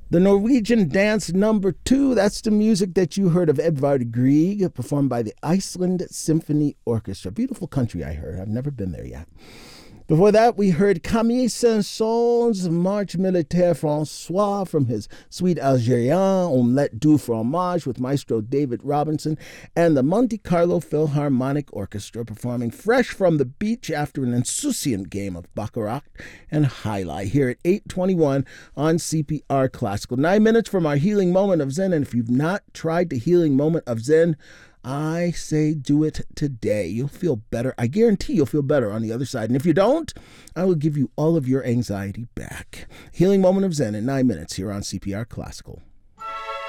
The Norwegian Dance Number 2, that's the music that you heard of Edvard Grieg, performed by the Iceland Symphony Orchestra. Beautiful country, I heard. I've never been there yet. Before that, we heard Camille Saint-Saëns' Marche Militaire François from his Suite Algérien, Omelette du Fromage with Maestro David Robinson, and the Monte Carlo Philharmonic Orchestra performing Fresh from the Beach after an insouciant game of Baccarat and Jai Alai here at 8:21 on CPR Classical. 9 minutes from our healing moment of Zen, and if you've not tried the healing moment of Zen, I say do it today. You'll feel better. I guarantee you'll feel better on the other side. And if you don't, I will give you all of your anxiety back. Healing Moment of Zen in 9 minutes here on CPR Classical.